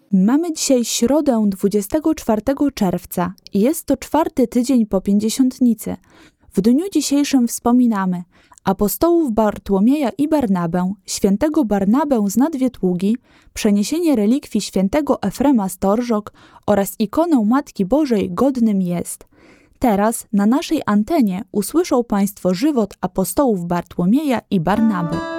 Mamy dzisiaj środę 24 czerwca i jest to 4. tydzień po Pięćdziesiątnicy. W dniu dzisiejszym wspominamy apostołów Bartłomieja i Barnabę, świętego Barnabę z Nadwietługi, przeniesienie relikwii świętego Efrema z Torżok oraz ikonę Matki Bożej godnym jest. Teraz na naszej antenie usłyszą Państwo żywot apostołów Bartłomieja i Barnaby.